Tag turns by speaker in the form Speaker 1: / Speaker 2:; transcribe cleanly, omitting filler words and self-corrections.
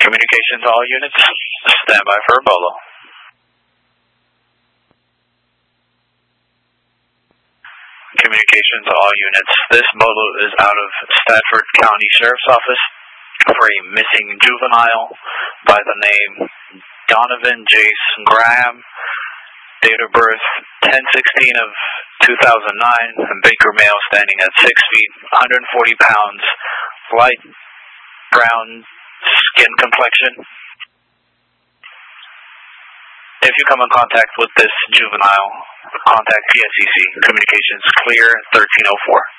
Speaker 1: Communication to all units. Stand by for a bolo. Communication to all units. This bolo is out of Stafford County Sheriff's Office for a missing juvenile by the name Donovan Jace Graham. Date of birth 10/16 of 2009. Baker male, standing at 6 feet, 140 pounds, light brown skin complexion. If you come in contact with this juvenile, contact PSCC. Communications clear 1304.